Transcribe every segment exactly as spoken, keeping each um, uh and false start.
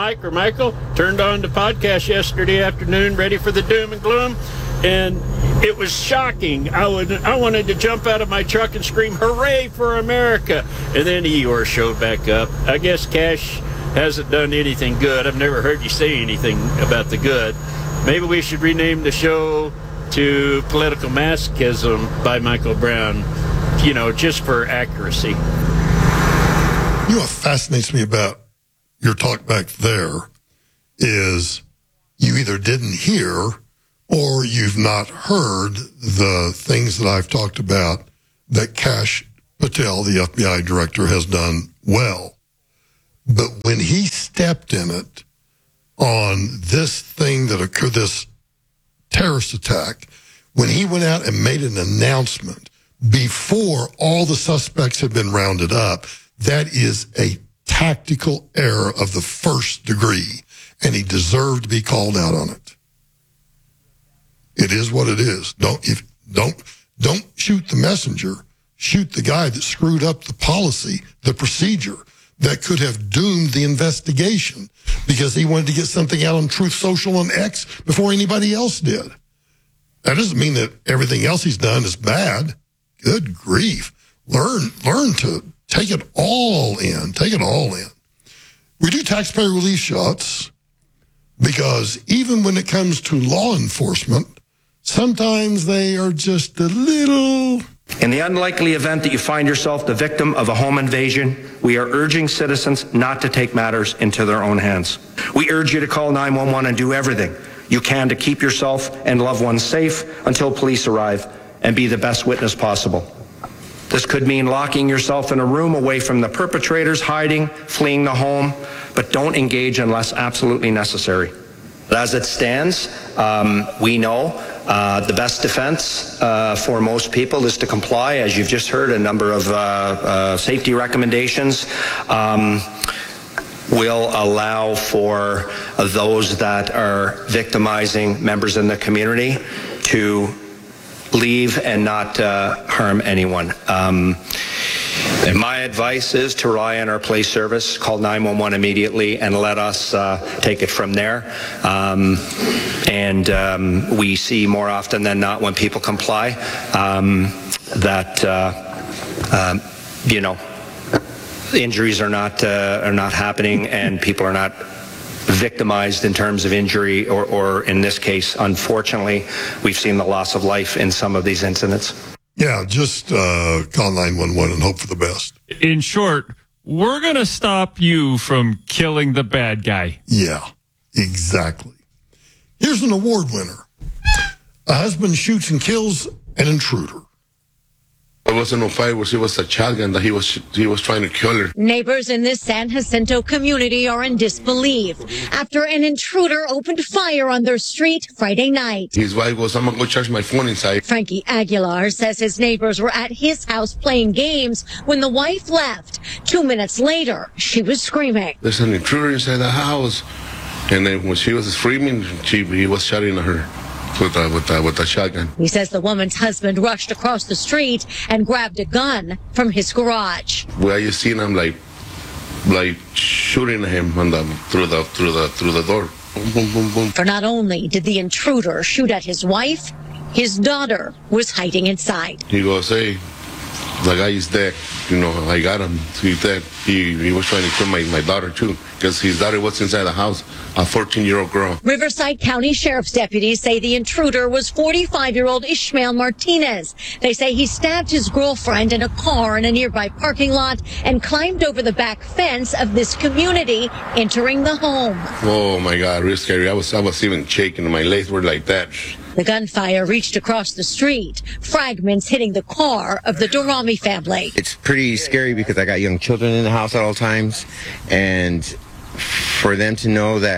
Mike or Michael, turned on the podcast yesterday afternoon, ready for the doom and gloom, and it was shocking. I would, I wanted to jump out of my truck and scream, "Hooray for America!" And then Eeyore showed back up. I guess Cash hasn't done anything good. I've never heard you say anything about the good. Maybe we should rename the show to Political Masochism by Michael Brown, you know, just for accuracy. You know what fascinates me about your talk back there is you either didn't hear or you've not heard the things that I've talked about that Kash Patel, the F B I director, has done well. But when he stepped in it on this thing that occurred, this terrorist attack, when he went out and made an announcement before all the suspects had been rounded up, that is a tactical error of the first degree, and he deserved to be called out on it. It is what it is. Don't if don't don't shoot the messenger. Shoot the guy that screwed up the policy, the procedure that could have doomed the investigation because he wanted to get something out on Truth Social and X before anybody else did. That doesn't mean that everything else he's done is bad. Good grief. Learn, learn to take it all in. Take it all in. We do taxpayer relief shots because even when it comes to law enforcement, sometimes they are just a little... In the unlikely event that you find yourself the victim of a home invasion, we are urging citizens not to take matters into their own hands. We urge you to call nine one one and do everything you can to keep yourself and loved ones safe until police arrive and be the best witness possible. This could mean locking yourself in a room away from the perpetrators, hiding, fleeing the home, but don't engage unless absolutely necessary. But as it stands, um, we know uh, the best defense uh, for most people is to comply, as you've just heard, a number of uh, uh, safety recommendations. Um, will allow for uh, those that are victimizing members in the community to leave and not uh, harm anyone. Um, and my advice is to rely on our police service, call nine one one immediately, and let us uh, take it from there. Um, and um, we see more often than not when people comply um, that, uh, uh, you know, injuries are not uh, are not happening, and people are not victimized in terms of injury, or, or in this case, unfortunately, we've seen the loss of life in some of these incidents. Yeah, just uh, call nine one one and hope for the best. In short, we're going to stop you from killing the bad guy. Yeah, exactly. Here's an award winner. A husband shoots and kills an intruder. It wasn't no fight, it was a shotgun that he was he was trying to kill her. Neighbors in this San Jacinto community are in disbelief after an intruder opened fire on their street Friday night. His wife goes, "I'm going to go charge my phone inside." Frankie Aguilar says his neighbors were at his house playing games when the wife left. Two minutes later, she was screaming. "There's an intruder inside the house." And then when she was screaming, she, he was shooting at her with a, with, a, with a shotgun. He says the woman's husband rushed across the street and grabbed a gun from his garage. Well, you seen him like, like shooting at him on the through the through the through the door. Boom, boom, boom, boom. For not only did the intruder shoot at his wife, his daughter was hiding inside. He goes, "Hey, the guy is dead. You know, I got him. He's dead." He he was trying to kill my, my daughter too, because his daughter was inside the house, a fourteen-year-old girl. Riverside County Sheriff's deputies say the intruder was forty-five-year-old Ishmael Martinez. They say he stabbed his girlfriend in a car in a nearby parking lot and climbed over the back fence of this community, entering the home. Oh my God, real scary. I was I was even shaking. My legs were like that. The gunfire reached across the street, fragments hitting the car of the Durrami family. It's pretty scary because I got young children in the house at all times, and for them to know that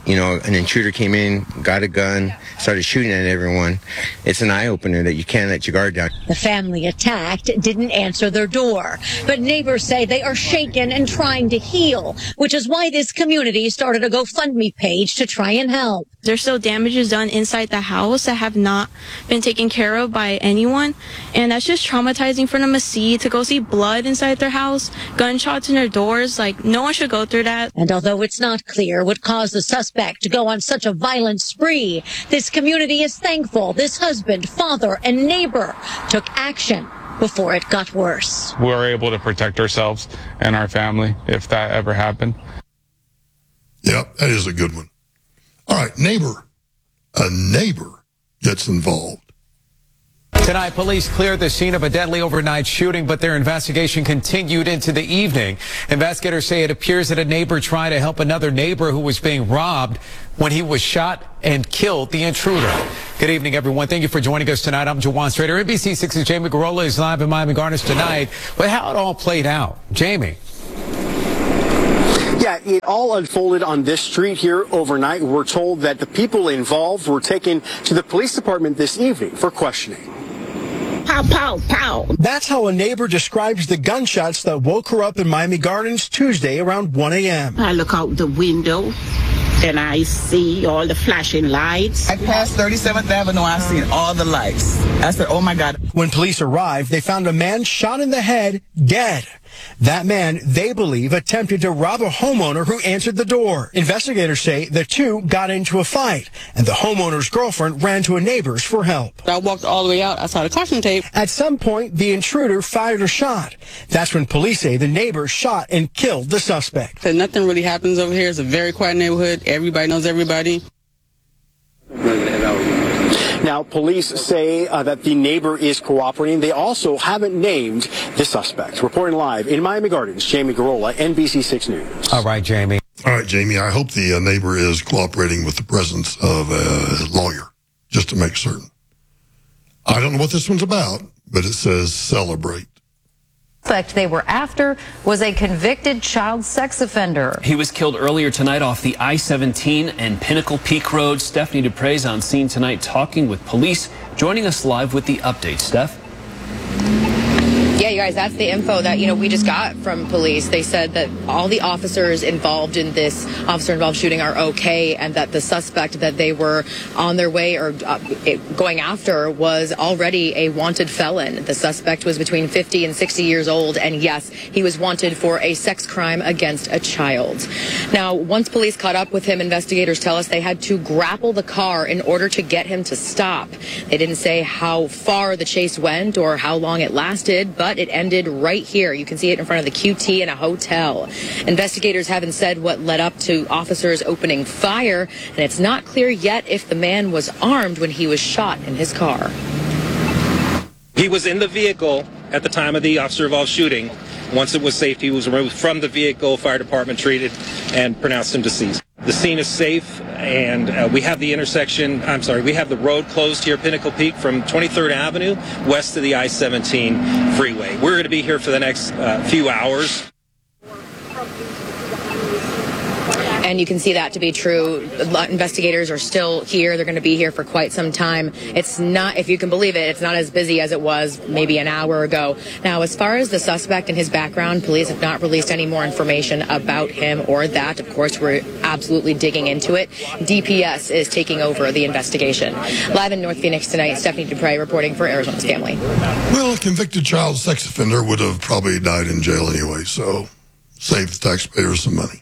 you know, an intruder came in, got a gun, started shooting at everyone. It's an eye-opener that you can't let your guard down. The family attacked didn't answer their door, but neighbors say they are shaken and trying to heal, which is why this community started a GoFundMe page to try and help. There's still damages done inside the house that have not been taken care of by anyone, and that's just traumatizing for them to see, to go see blood inside their house, gunshots in their doors. Like, no one should go through that. And although it's not clear what caused the suspect to go on such a violent spree, this community is thankful this husband, father, and neighbor took action before it got worse. We were able to protect ourselves and our family if that ever happened. Yep, that is a good one. All right, neighbor. A neighbor gets involved. Tonight, police cleared the scene of a deadly overnight shooting, but their investigation continued into the evening. Investigators say it appears that a neighbor tried to help another neighbor who was being robbed when he was shot and killed the intruder. Good evening, everyone. Thank you for joining us tonight. I'm Jawan Strader. N B C six's Jamie Garola is live in Miami Gardens tonight. But how it all played out, Jamie? Yeah, it all unfolded on this street here overnight. We're told that the people involved were taken to the police department this evening for questioning. Pow, pow, pow. That's how a neighbor describes the gunshots that woke her up in Miami Gardens Tuesday around one a m I look out the window and I see all the flashing lights. I passed thirty-seventh Avenue, I seen all the lights. I said, oh my God. When police arrived, they found a man shot in the head, dead. That man, they believe, attempted to rob a homeowner who answered the door. Investigators say the two got into a fight, and the homeowner's girlfriend ran to a neighbor's for help. I walked all the way out. I saw the caution tape. At some point, the intruder fired a shot. That's when police say the neighbor shot and killed the suspect. So nothing really happens over here. It's a very quiet neighborhood. Everybody knows everybody. Now, police say uh, that the neighbor is cooperating. They also haven't named the suspect. Reporting live in Miami Gardens, Jamie Garola, N B C six News. All right, Jamie. All right, Jamie, I hope the uh, neighbor is cooperating with the presence of a lawyer, just to make certain. I don't know what this one's about, but it says celebrate. Suspect they were after was a convicted child sex offender. He was killed earlier tonight off the I seventeen and Pinnacle Peak Road. Stephanie Dupre's on scene tonight talking with police. Joining us live with the update. Steph? Yeah, you guys, that's the info that, you know, we just got from police. They said that all the officers involved in this officer-involved shooting are okay, and that the suspect that they were on their way or uh, going after was already a wanted felon. The suspect was between fifty and sixty years old, and yes, he was wanted for a sex crime against a child. Now, once police caught up with him, investigators tell us they had to grapple the car in order to get him to stop. They didn't say how far the chase went or how long it lasted, but it ended right here. You can see it in front of the Q T in a hotel. Investigators haven't said what led up to officers opening fire, and it's not clear yet if the man was armed when he was shot in his car. He was in the vehicle at the time of the officer-involved shooting. Once it was safe, he was removed from the vehicle. Fire department treated and pronounced him deceased. The scene is safe, and uh, we have the intersection, I'm sorry, we have the road closed here, Pinnacle Peak, from twenty-third Avenue west of the I seventeen freeway. We're going to be here for the next uh, few hours. And you can see that to be true. Investigators are still here. They're going to be here for quite some time. It's not, if you can believe it, it's not as busy as it was maybe an hour ago. Now, as far as the suspect and his background, police have not released any more information about him or that. Of course, we're absolutely digging into it. D P S is taking over the investigation. Live in North Phoenix tonight, Stephanie Dupre reporting for Arizona's Family. Well, a convicted child sex offender would have probably died in jail anyway, so save the taxpayers some money.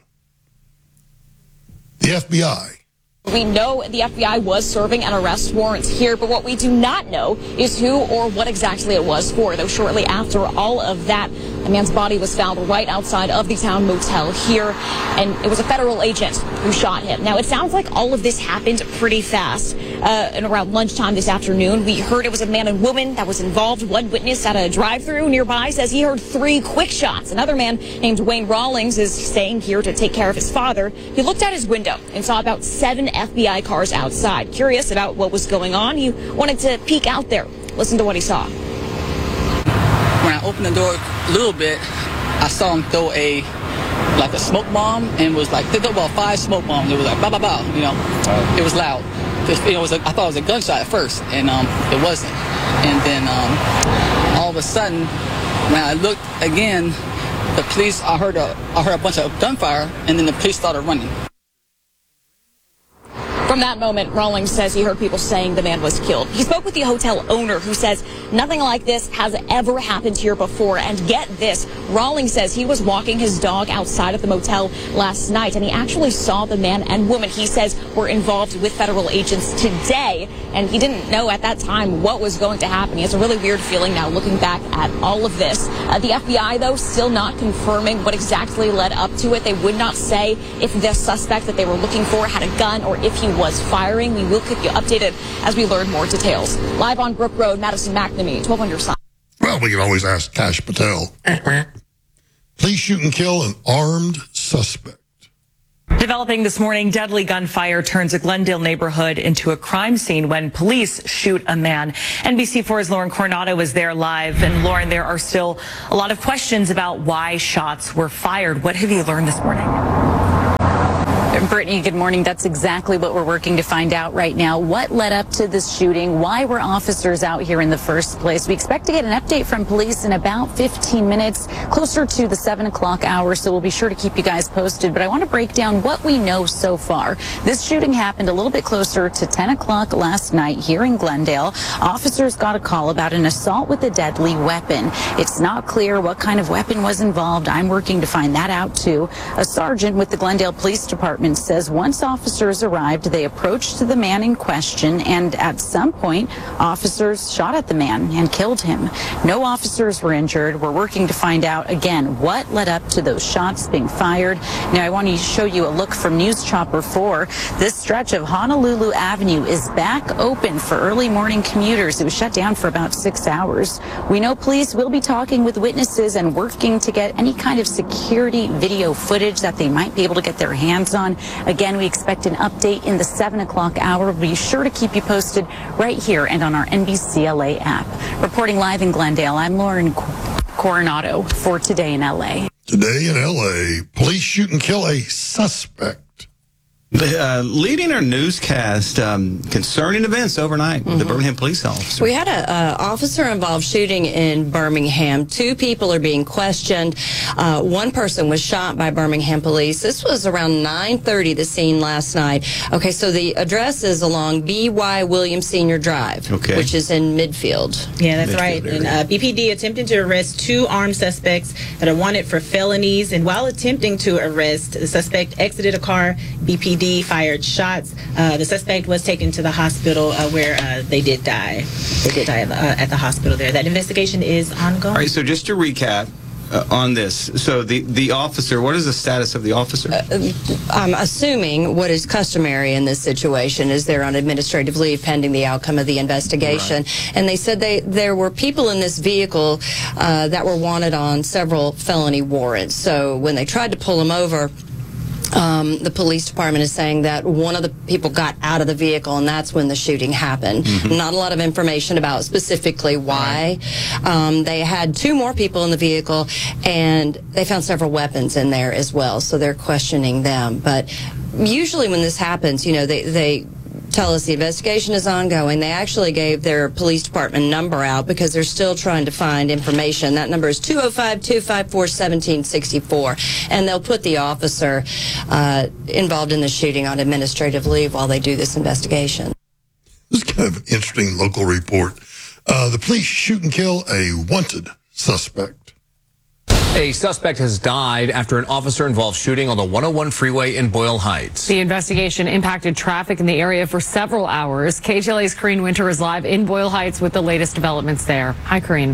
The F B I. We know the F B I was serving an arrest warrant here, but what we do not know is who or what exactly it was for, though shortly after all of that, a man's body was found right outside of the town motel here, and it was a federal agent who shot him. Now, it sounds like all of this happened pretty fast. Uh, and around lunchtime this afternoon, we heard it was a man and woman that was involved. One witness at a drive-thru nearby says he heard three quick shots. Another man named Wayne Rawlings is staying here to take care of his father. He looked out his window and saw about seven F B I cars outside. Curious about what was going on, he wanted to peek out there. Listen to what he saw. When I opened the door a little bit, I saw him throw a like a smoke bomb, and was like, think about five smoke bombs. It was like, bah, bah, bah, you know. Uh, it was loud. It, you know, it was a, I thought it was a gunshot at first, and um, it wasn't. And then um, all of a sudden, when I looked again, the police, I heard a, I heard a bunch of gunfire, and then the police started running. From that moment, Rawlings says he heard people saying the man was killed. He spoke with the hotel owner, who says nothing like this has ever happened here before. And get this, Rawlings says he was walking his dog outside of the motel last night, and he actually saw the man and woman he says were involved with federal agents today. And he didn't know at that time what was going to happen. He has a really weird feeling now looking back at all of this. Uh, the F B I, though, still not confirming what exactly led up to it. They would not say if the suspect that they were looking for had a gun or if he was firing. We will keep you updated as we learn more details. Live on Brook Road, Madison McNamee, twelve on your side. Well, we can always ask Kash Patel. Police shoot and kill an armed suspect. Developing this morning, deadly gunfire turns a Glendale neighborhood into a crime scene when police shoot a man. N B C four's Lauren Coronado is there live. And Lauren, there are still a lot of questions about why shots were fired. What have you learned this morning? Brittany, good morning. That's exactly what we're working to find out right now. What led up to this shooting? Why were officers out here in the first place? We expect to get an update from police in about fifteen minutes, closer to the seven o'clock hour, so we'll be sure to keep you guys posted. But I want to break down what we know so far. This shooting happened a little bit closer to ten o'clock last night here in Glendale. Officers got a call about an assault with a deadly weapon. It's not clear what kind of weapon was involved. I'm working to find that out, too. A sergeant with the Glendale Police Department says once officers arrived, they approached the man in question, and at some point, officers shot at the man and killed him. No officers were injured. We're working to find out, again, what led up to those shots being fired. Now, I want to show you a look from News Chopper four. This stretch of Honolulu Avenue is back open for early morning commuters. It was shut down for about six hours. We know police will be talking with witnesses and working to get any kind of security video footage that they might be able to get their hands on. Again, we expect an update in the seven o'clock hour. We'll be sure to keep you posted right here and on our N B C L A app. Reporting live in Glendale, I'm Lauren Coronado for Today in L A. Today in L A, police shoot and kill a suspect. Uh, leading our newscast, um, concerning events overnight, mm-hmm. the Birmingham police officer. We had a uh, officer-involved shooting in Birmingham. Two people are being questioned. Uh, one person was shot by Birmingham police. This was around nine thirty, the scene last night. Okay, so the address is along B Y Williams Senior Drive, okay. which is in Midfield. Yeah, that's Midfield right. area. And uh, B P D attempted to arrest two armed suspects that are wanted for felonies. And while attempting to arrest, the suspect exited a car. B P D fired shots. Uh, the suspect was taken to the hospital uh, where uh, they did die. They did die at the, uh, at the hospital there. That investigation is ongoing. All right, so just to recap uh, on this. So the, the officer, what is the status of the officer? Uh, I'm assuming what is customary in this situation is they're on administrative leave pending the outcome of the investigation. Right. And they said they there were people in this vehicle uh, that were wanted on several felony warrants. So when they tried to pull them over, Um, the police department is saying that one of the people got out of the vehicle, and that's when the shooting happened. Mm-hmm. Not a lot of information about specifically why. Um, they had two more people in the vehicle, and they found several weapons in there as well, so they're questioning them. But usually when this happens, you know, they... they tell us the investigation is ongoing. They actually gave their police department number out because they're still trying to find information. That number is two oh five, two five four, one seven six four. And they'll put the officer uh, involved in the shooting on administrative leave while they do this investigation. This is kind of an interesting local report. Uh, the police shoot and kill a wanted suspect. A suspect has died after an officer-involved shooting on the one oh one freeway in Boyle Heights. The investigation impacted traffic in the area for several hours. K G L A's Corrine Winter is live in Boyle Heights with the latest developments there. Hi, Corrine.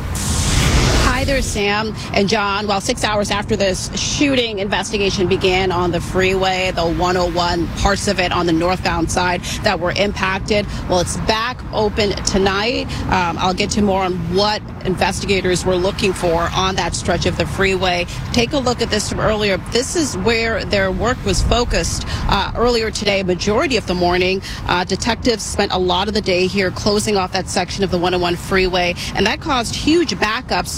Hi there, Sam and John. Well, six hours after this shooting, investigation began on the freeway, the one oh one, parts of it on the northbound side that were impacted. Well, it's back open tonight. Um, I'll get to more on what investigators were looking for on that stretch of the freeway. Take a look at this from earlier. This is where their work was focused uh, earlier today. Majority of the morning, uh, detectives spent a lot of the day here closing off that section of the one oh one freeway, and that caused huge backups through the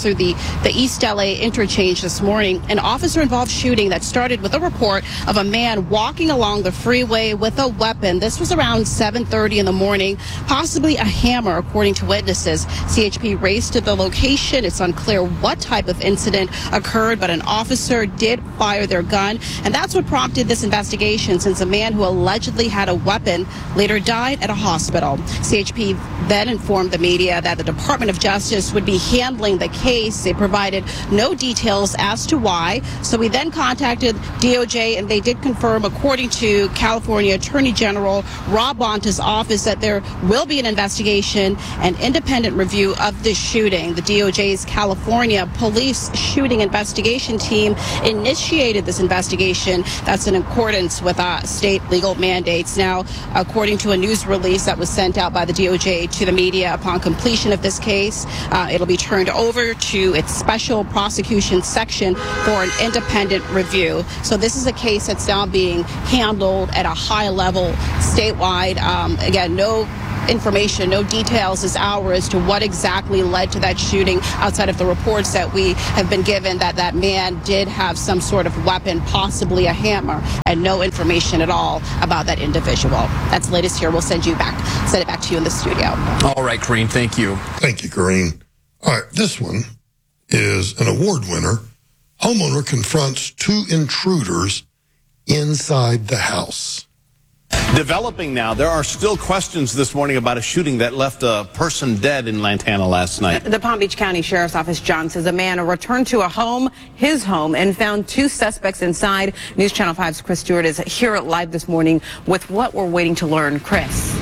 the East L A interchange this morning. An officer-involved shooting that started with a report of a man walking along the freeway with a weapon. This was around seven thirty in the morning, possibly a hammer, according to witnesses. C H P raced to the location. It's unclear what type of incident occurred, but an officer did fire their gun, and that's what prompted this investigation, since a man who allegedly had a weapon later died at a hospital. C H P then informed the media that the Department of Justice would be handling the case. They provided no details as to why, so we then contacted D O J, and they did confirm, according to California Attorney General Rob Bonta's office, that there will be an investigation and independent review of this shooting. The D O J's California Police Shooting Investigation Team initiated this investigation. That's in accordance with uh, state legal mandates. Now, according to a news release that was sent out by the D O J to the media, upon completion of this case, uh, it'll be turned over to its special prosecution section for an independent review. So this is a case that's now being handled at a high level statewide. Um, again, no information, no details is our as to what exactly led to that shooting, outside of the reports that we have been given that that man did have some sort of weapon, possibly a hammer, and no information at all about that individual. That's the latest here. We'll send you back, send it back to you in the studio. All right, Karine, thank you. Thank you, Karine. All right, this one is an award winner. Homeowner confronts two intruders inside the house. Developing now, there are still questions this morning about a shooting that left a person dead in Lantana last night. The Palm Beach County Sheriff's Office, John, says a man returned to a home, his home, and found two suspects inside. News Channel five's Chris Stewart is here live this morning with what we're waiting to learn. Chris.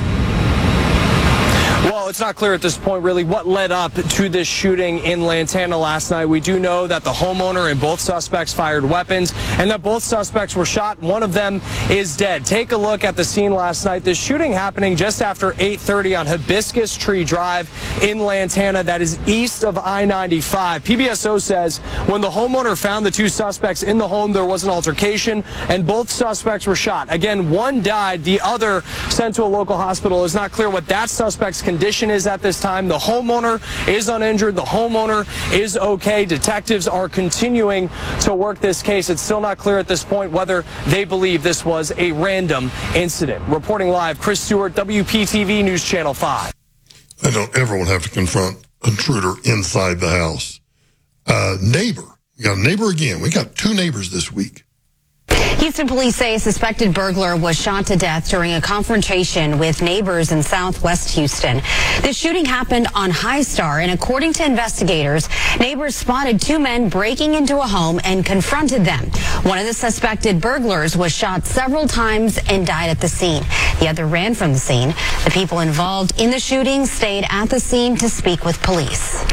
Well, it's not clear at this point really what led up to this shooting in Lantana last night. We do know that the homeowner and both suspects fired weapons and that both suspects were shot. One of them is dead. Take a look at the scene last night. This shooting happening just after eight thirty on Hibiscus Tree Drive in Lantana. That is east of I ninety-five. P B S O says when the homeowner found the two suspects in the home, there was an altercation and both suspects were shot. Again, one died. The other sent to a local hospital. It's not clear what that suspect's condition is at this time. The homeowner is uninjured. The homeowner is okay. Detectives are continuing to work this case. It's still not clear at this point whether they believe this was a random incident. Reporting live, Chris Stewart, W P T V News Channel five. I don't ever want to have to confront an intruder inside the house. Uh, neighbor. We got a neighbor again. We got two neighbors this week. Houston police say a suspected burglar was shot to death during a confrontation with neighbors in southwest Houston. The shooting happened on High Star, and according to investigators, neighbors spotted two men breaking into a home and confronted them. One of the suspected burglars was shot several times and died at the scene. The other ran from the scene. The people involved in the shooting stayed at the scene to speak with police.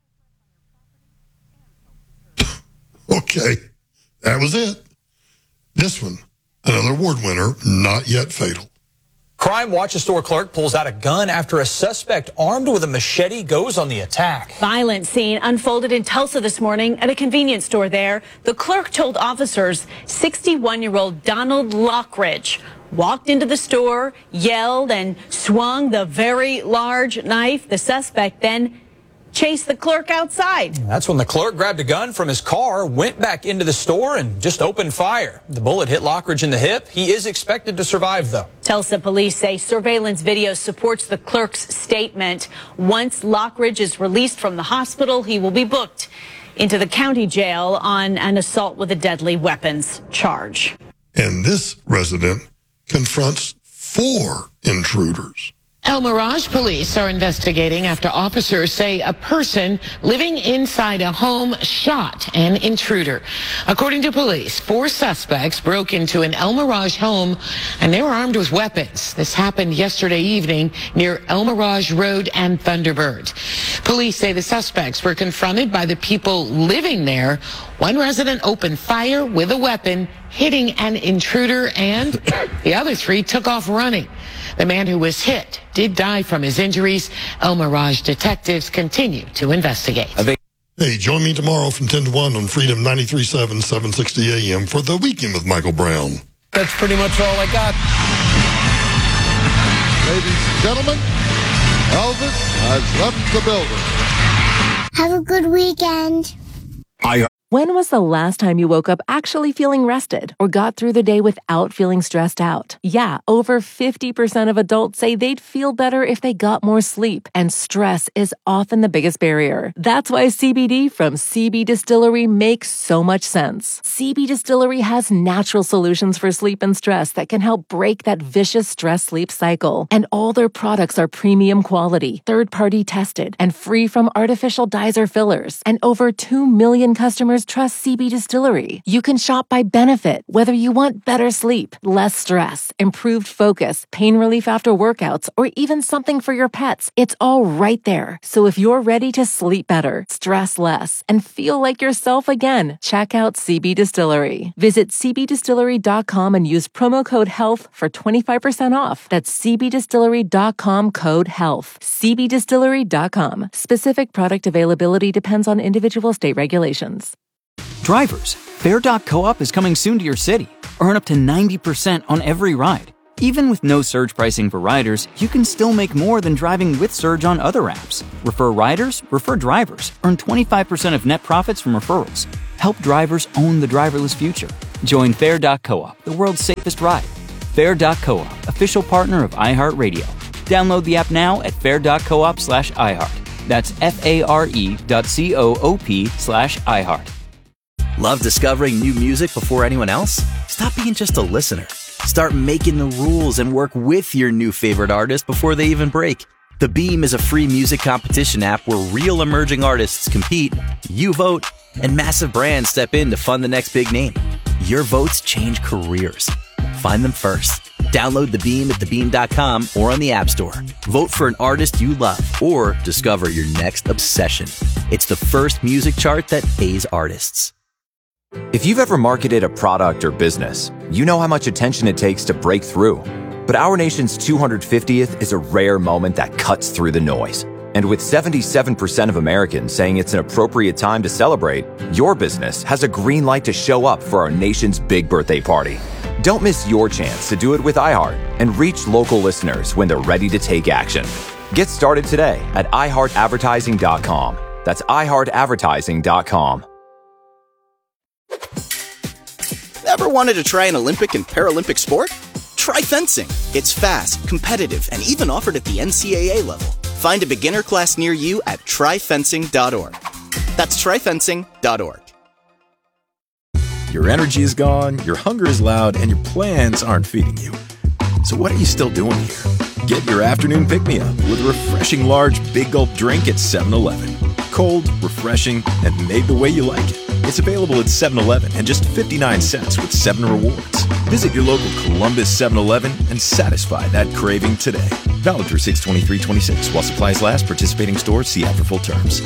Okay, that was it. This one, another award winner, not yet fatal. Crime Watch, a store clerk pulls out a gun after a suspect armed with a machete goes on the attack. Violent scene unfolded in Tulsa this morning at a convenience store there. The clerk told officers sixty-one-year-old Donald Lockridge walked into the store, yelled, and swung the very large knife. The suspect then chased the clerk outside. That's when the clerk grabbed a gun from his car, went back into the store, and just opened fire. The bullet hit Lockridge in the hip. He is expected to survive, though. Tulsa police say surveillance video supports the clerk's statement. Once Lockridge is released from the hospital, he will be booked into the county jail on an assault with a deadly weapons charge. And this resident confronts four intruders. El Mirage police are investigating after officers say a person living inside a home shot an intruder. According to police, four suspects broke into an El Mirage home and they were armed with weapons. This happened yesterday evening near El Mirage Road and Thunderbird. Police say the suspects were confronted by the people living there. One resident opened fire with a weapon, hitting an intruder, and the other three took off running. The man who was hit did die from his injuries. El Mirage detectives continue to investigate. Hey, join me tomorrow from ten to one on Freedom ninety-three point seven, seven sixty A M for The Weekend with Michael Brown. That's pretty much all I got. Ladies and gentlemen, Elvis has left the building. Have a good weekend. I When was the last time you woke up actually feeling rested or got through the day without feeling stressed out? Yeah, over fifty percent of adults say they'd feel better if they got more sleep, and stress is often the biggest barrier. That's why C B D from C B Distillery makes so much sense. C B Distillery has natural solutions for sleep and stress that can help break that vicious stress-sleep cycle. And all their products are premium quality, third-party tested, and free from artificial dyes or fillers. And over two million customers trust C B Distillery. You can shop by benefit, whether you want better sleep, less stress, improved focus, pain relief after workouts, or even something for your pets. It's all right there. So if you're ready to sleep better, stress less, and feel like yourself again, check out C B Distillery. Visit c b distillery dot com and use promo code HEALTH for twenty-five percent off. That's c b distillery dot com code HEALTH. c b distillery dot com. Specific product availability depends on individual state regulations. Drivers, Fare dot coop is coming soon to your city. Earn up to ninety percent on every ride. Even with no surge pricing for riders, you can still make more than driving with Surge on other apps. Refer riders, refer drivers. Earn twenty-five percent of net profits from referrals. Help drivers own the driverless future. Join Fare dot coop, the world's safest ride. Fare dot coop, official partner of iHeartRadio. Download the app now at fare dot coop slash iHeart. That's F-A-R-E dot C-O-O-P slash iHeart. Love discovering new music before anyone else? Stop being just a listener. Start making the rules and work with your new favorite artist before they even break. The Beam is a free music competition app where real emerging artists compete, you vote, and massive brands step in to fund the next big name. Your votes change careers. Find them first. Download The Beam at the beam dot com or on the App Store. Vote for an artist you love or discover your next obsession. It's the first music chart that pays artists. If you've ever marketed a product or business, you know how much attention it takes to break through. But our nation's two hundred fiftieth is a rare moment that cuts through the noise. And with seventy-seven percent of Americans saying it's an appropriate time to celebrate, your business has a green light to show up for our nation's big birthday party. Don't miss your chance to do it with iHeart and reach local listeners when they're ready to take action. Get started today at i heart advertising dot com. That's i heart advertising dot com. Ever wanted to try an Olympic and Paralympic sport? Try fencing. It's fast, competitive, and even offered at the N C double A level. Find a beginner class near you at try fencing dot org. That's try fencing dot org. Your energy is gone, your hunger is loud, and your plans aren't feeding you. So what are you still doing here? Get your afternoon pick-me-up with a refreshing large Big Gulp drink at seven eleven. Cold, refreshing, and made the way you like it. It's available at seven eleven and just fifty-nine cents with seven rewards. Visit your local Columbus seven eleven and satisfy that craving today. Valid through six twenty-three twenty-six. While supplies last, participating stores see app for full terms.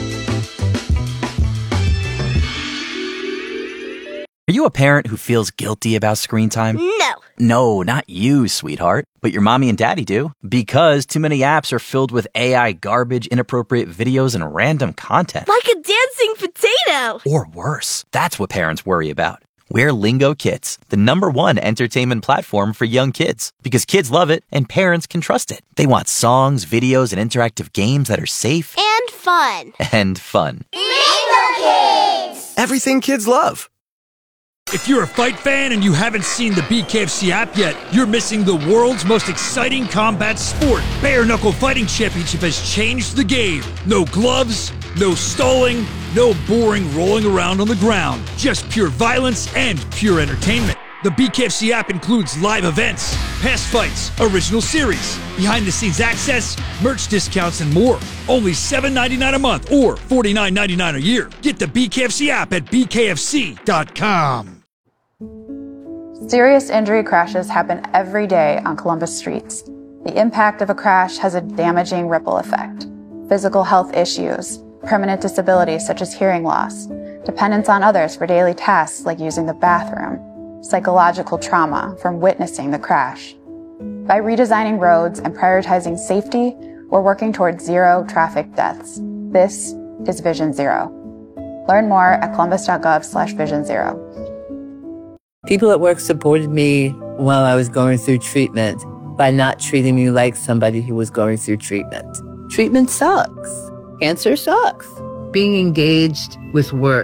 Are you a parent who feels guilty about screen time? No. No, not you, sweetheart. But your mommy and daddy do. Because too many apps are filled with A I garbage, inappropriate videos, and random content. Like a dancing potato. Or worse. That's what parents worry about. We're Lingo Kids, the number one entertainment platform for young kids. Because kids love it and parents can trust it. They want songs, videos, and interactive games that are safe. And fun. And fun. Lingo Kids! Everything kids love. If you're a fight fan and you haven't seen the B K F C app yet, you're missing the world's most exciting combat sport. Bare Knuckle Fighting Championship has changed the game. No gloves, no stalling, no boring rolling around on the ground. Just pure violence and pure entertainment. The B K F C app includes live events, past fights, original series, behind-the-scenes access, merch discounts, and more. Only seven ninety-nine a month or forty-nine ninety-nine a year. Get the B K F C app at b k f c dot com. Serious injury crashes happen every day on Columbus streets. The impact of a crash has a damaging ripple effect. Physical health issues, permanent disabilities such as hearing loss, dependence on others for daily tasks like using the bathroom, psychological trauma from witnessing the crash. By redesigning roads and prioritizing safety, we're working towards zero traffic deaths. This is Vision Zero. Learn more at columbus dot gov slash vision zero. People at work supported me while I was going through treatment by not treating me like somebody who was going through treatment. Treatment sucks. Cancer sucks. Being engaged with work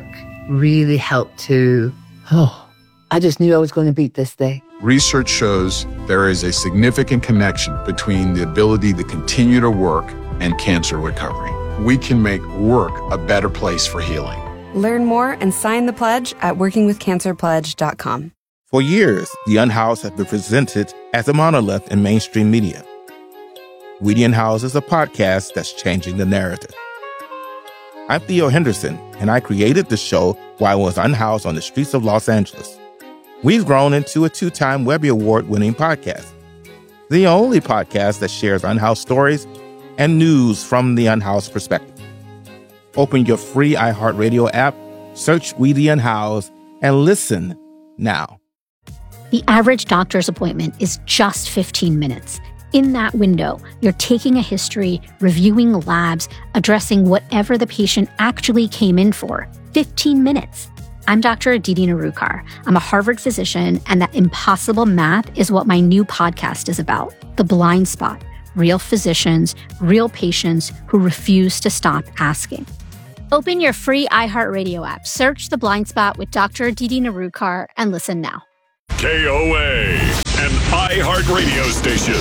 really helped to, oh, I just knew I was going to beat this thing. Research shows there is a significant connection between the ability to continue to work and cancer recovery. We can make work a better place for healing. Learn more and sign the pledge at working with cancer pledge dot com. For years, The Unhoused has been presented as a monolith in mainstream media. We the Unhoused is a podcast that's changing the narrative. I'm Theo Henderson, and I created the show while I was unhoused on the streets of Los Angeles. We've grown into a two-time Webby Award-winning podcast, the only podcast that shares unhoused stories and news from the unhoused perspective. Open your free iHeartRadio app, search We the Unhoused, and listen now. The average doctor's appointment is just fifteen minutes. In that window, you're taking a history, reviewing labs, addressing whatever the patient actually came in for. fifteen minutes. I'm Doctor Aditi Narukar. I'm a Harvard physician, and that impossible math is what my new podcast is about. The Blind Spot. Real physicians, real patients who refuse to stop asking. Open your free iHeartRadio app, search The Blind Spot with Doctor Aditi Narukar, and listen now. K O A, an iHeartRadio station.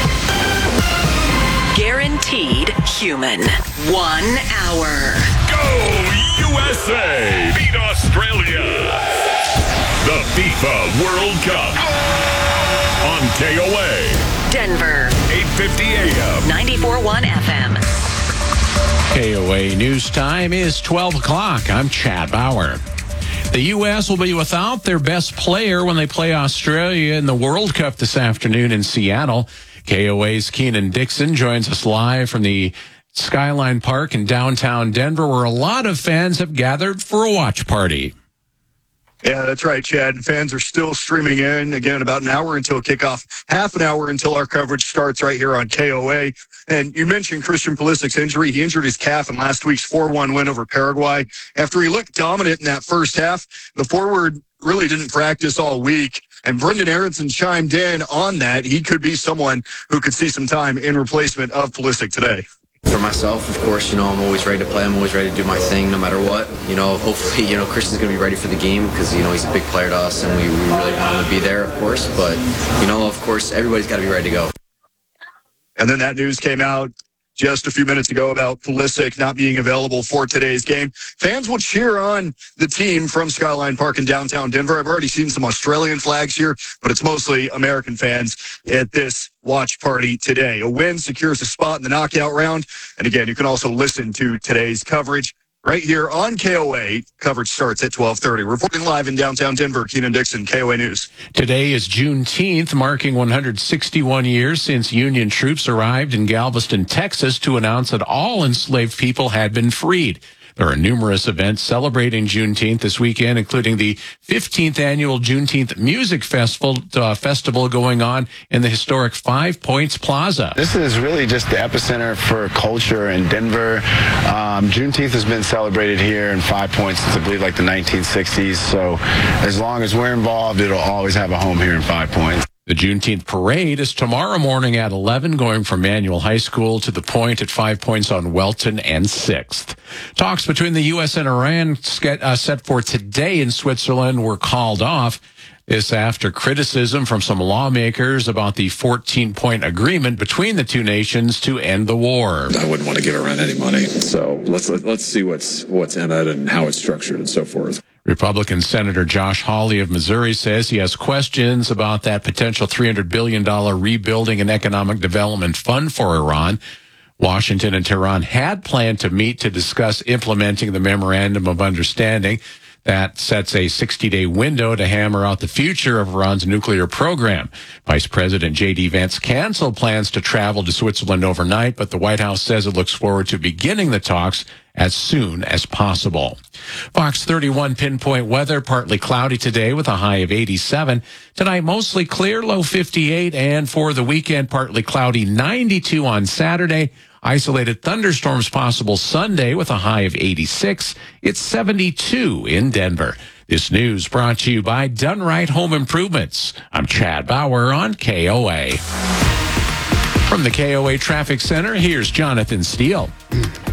Guaranteed human. One hour. Go U S A! Beat Australia! The FIFA World Cup. On K O A. Denver. eight fifty A M. ninety-four point one F M. K O A News Time is twelve o'clock. I'm Chad Bauer. The U S will be without their best player when they play Australia in the World Cup this afternoon in Seattle. K O A's Keenan Dixon joins us live from the Skyline Park in downtown Denver, where a lot of fans have gathered for a watch party. Yeah, that's right, Chad. Fans are still streaming in. Again, about an hour until kickoff, half an hour until our coverage starts right here on K O A. And you mentioned Christian Pulisic's injury. He injured his calf in last week's four one win over Paraguay. After he looked dominant in that first half, the forward really didn't practice all week. And Brendan Aronson chimed in on that. He could be someone who could see some time in replacement of Pulisic today. For myself, of course, you know, I'm always ready to play. I'm always ready to do my thing no matter what. You know, hopefully, you know, Christian's going to be ready for the game because, you know, he's a big player to us and we, we really want him to be there, of course. But, you know, of course, everybody's got to be ready to go. And then that news came out just a few minutes ago about Pulisic not being available for today's game. Fans will cheer on the team from Skyline Park in downtown Denver. I've already seen some Australian flags here, but it's mostly American fans at this watch party today. A win secures a spot in the knockout round. And again, you can also listen to today's coverage right here on K O A. Coverage starts at twelve thirty. Reporting live in downtown Denver, Keenan Dixon, K O A News. Today is Juneteenth, marking one hundred sixty-one years since Union troops arrived in Galveston, Texas, to announce that all enslaved people had been freed. There are numerous events celebrating Juneteenth this weekend, including the fifteenth annual Juneteenth Music Festival, uh, festival going on in the historic Five Points Plaza. This is really just the epicenter for culture in Denver. Um, Juneteenth has been celebrated here in Five Points since I believe like the nineteen sixties. So as long as we're involved, it'll always have a home here in Five Points. The Juneteenth parade is tomorrow morning at eleven, going from Manual High School to the Point at Five Points on Welton and sixth. Talks between the U S and Iran set for today in Switzerland were called off. This after criticism from some lawmakers about the fourteen-point agreement between the two nations to end the war. I wouldn't want to give Iran any money, so let's let's see what's what's in it and how it's structured and so forth. Republican Senator Josh Hawley of Missouri says he has questions about that potential three hundred billion dollars rebuilding and economic development fund for Iran. Washington and Tehran had planned to meet to discuss implementing the memorandum of understanding that sets a sixty-day window to hammer out the future of Iran's nuclear program. Vice President J D Vance canceled plans to travel to Switzerland overnight, but the White House says it looks forward to beginning the talks as soon as possible. Fox thirty-one pinpoint weather, partly cloudy today with a high of eighty-seven. Tonight, mostly clear, low fifty-eight. And for the weekend, partly cloudy, ninety-two on Saturday. Isolated thunderstorms possible Sunday with a high of eighty-six. It's seventy-two in Denver. This news brought to you by Dunright Home Improvements. I'm Chad Bauer on K O A. From the K O A Traffic Center, here's Jonathan Steele.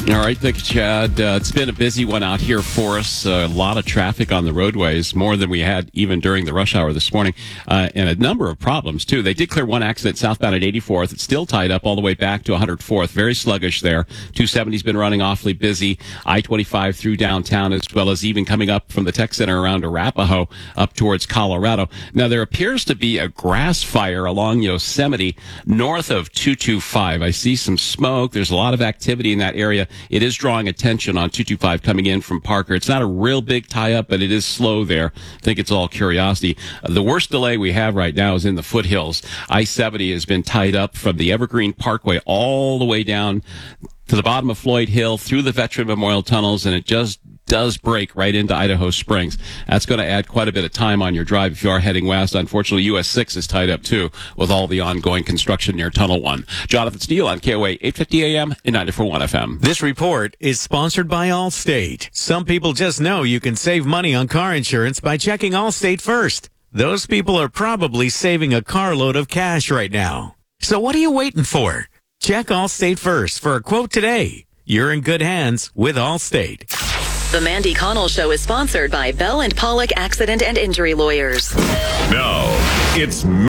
All right, thank you, Chad. Uh, it's been a busy one out here for us. Uh, a lot of traffic on the roadways, more than we had even during the rush hour this morning, uh, and a number of problems, too. They did clear one accident southbound at eighty-fourth. It's still tied up all the way back to one hundred fourth. Very sluggish there. two seventy's been running awfully busy. I twenty-five through downtown, as well as even coming up from the tech center around Arapahoe up towards Colorado. Now, there appears to be a grass fire along Yosemite north of two twenty-five. I see some smoke. There's a lot of activity in that area. It is drawing attention on two twenty-five coming in from Parker. It's not a real big tie-up, but it is slow there. I think it's all curiosity. Uh, the worst delay we have right now is in the foothills. I seventy has been tied up from the Evergreen Parkway all the way down to the bottom of Floyd Hill through the Veteran Memorial Tunnels, and it just does break right into Idaho Springs. That's going to add quite a bit of time on your drive if you are heading west. Unfortunately, U S six is tied up, too, with all the ongoing construction near Tunnel one. Jonathan Steele on K O A eight fifty A M and ninety-four point one F M. This report is sponsored by Allstate. Some people just know you can save money on car insurance by checking Allstate first. Those people are probably saving a carload of cash right now. So what are you waiting for? Check Allstate first for a quote today. You're in good hands with Allstate. The Mandy Connell Show is sponsored by Bell and Pollock Accident and Injury Lawyers. Now, it's